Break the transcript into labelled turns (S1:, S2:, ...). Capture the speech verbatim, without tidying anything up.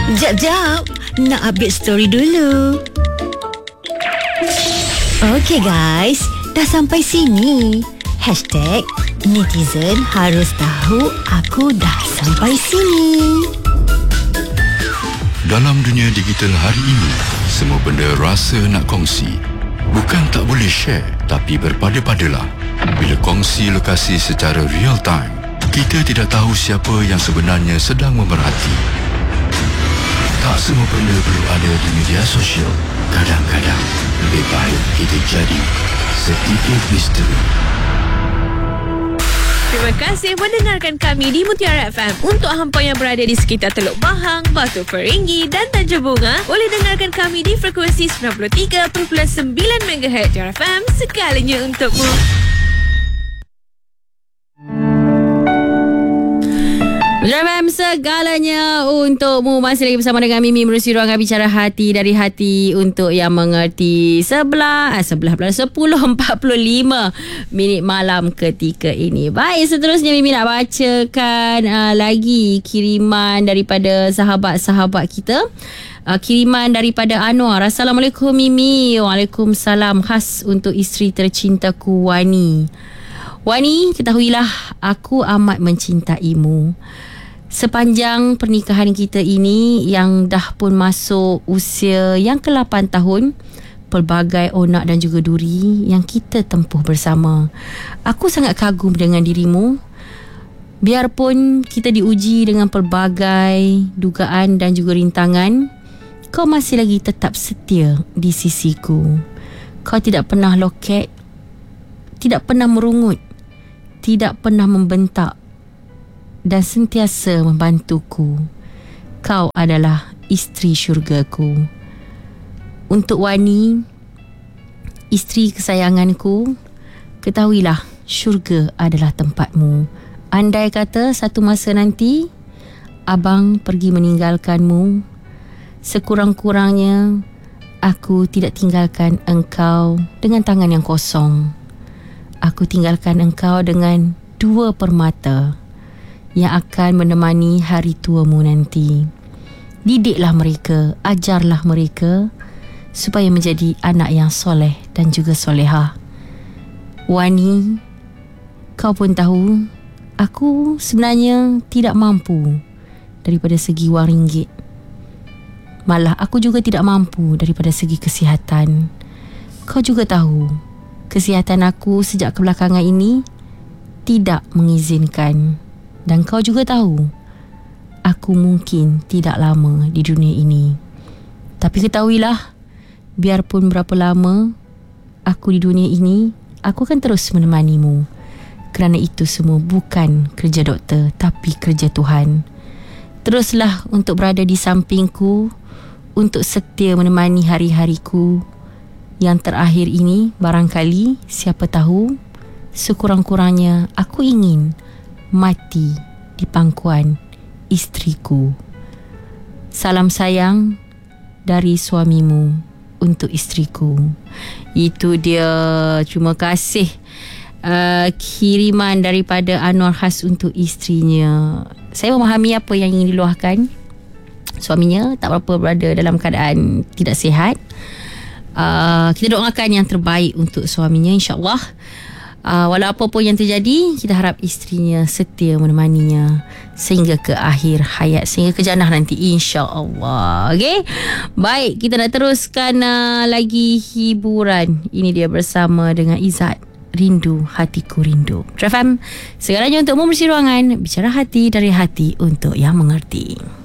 S1: Jap, jap. Nak update story dulu. Okay guys, dah sampai sini. Hashtag netizen harus tahu aku dah sampai sini.
S2: Dalam dunia digital hari ini, semua benda rasa nak kongsi. Bukan tak boleh share, tapi berpada-padalah. Bila kongsi lokasi secara real time, kita tidak tahu siapa yang sebenarnya sedang memerhati. Tak semua benda perlu ada di media sosial. Kadang-kadang, lebih baik kita jadi sedikit misteri.
S3: Terima kasih mendengarkan kami di Mutiara F M. Untuk hampa yang berada di sekitar Teluk Bahang, Batu Peringgi dan Tanjung Bunga, boleh dengarkan kami di frekuensi sembilan puluh tiga perpuluhan sembilan megahertz Mutiara F M, segalanya untukmu. Mutiara F M, segalanya untukmu. Masih lagi bersama dengan Mimi menerusi ruangan bicara hati dari hati untuk yang mengerti. Sebelah eh, sebelah sepuluh empat puluh lima minit malam ketika ini. Baik, seterusnya Mimi nak bacakan uh, lagi kiriman daripada sahabat-sahabat kita. Uh, kiriman daripada Anwar. Assalamualaikum Mimi. Waalaikumsalam. Khas untuk isteri tercintaku Wani. Wani, ketahuilah aku amat mencintaimu. Sepanjang pernikahan kita ini yang dah pun masuk usia yang ke lapan tahun, pelbagai onak dan juga duri yang kita tempuh bersama. Aku sangat kagum dengan dirimu. Biarpun kita diuji dengan pelbagai dugaan dan juga rintangan, kau masih lagi tetap setia di sisiku. Kau tidak pernah loket, tidak pernah merungut, tidak pernah membentak dan sentiasa membantuku. Kau adalah isteri syurgaku. Untuk Wani, isteri kesayanganku, ketahuilah syurga adalah tempatmu. Andai kata satu masa nanti abang pergi meninggalkanmu, sekurang-kurangnya aku tidak tinggalkan engkau dengan tangan yang kosong. Aku tinggalkan engkau dengan dua permata yang akan menemani hari tuamu nanti. Didiklah mereka, ajarlah mereka supaya menjadi anak yang soleh dan juga solehah. Wani, kau pun tahu aku sebenarnya tidak mampu daripada segi wang ringgit. Malah aku juga tidak mampu daripada segi kesihatan. Kau juga tahu kesihatan aku sejak kebelakangan ini tidak mengizinkan. Dan kau juga tahu aku mungkin tidak lama di dunia ini. Tapi ketahuilah, biarpun berapa lama aku di dunia ini, aku akan terus menemanimu. Kerana itu semua bukan kerja doktor, tapi kerja Tuhan. Teruslah untuk berada di sampingku, untuk setia menemani hari-hariku yang terakhir ini. Barangkali, siapa tahu, sekurang-kurangnya aku ingin mati di pangkuan isteriku. Salam sayang dari suamimu untuk isteriku. Itu dia. Terima kasih uh, kiriman daripada Anwar khas untuk isterinya. Saya memahami apa yang ingin diluahkan. Suaminya tak berapa berada dalam keadaan tidak sihat. Uh, kita doakan yang terbaik untuk suaminya, insyaAllah. Uh, walau apa pun yang terjadi, kita harap isterinya setia menemaninya sehingga ke akhir hayat, sehingga ke jannah nanti, insya-Allah. Okey. Baik, kita nak teruskan uh, lagi hiburan. Ini dia bersama dengan Izzat, Rindu Hatiku Rindu. F M, segalanya untukmu, bersih ruangan bicara hati dari hati untuk yang mengerti.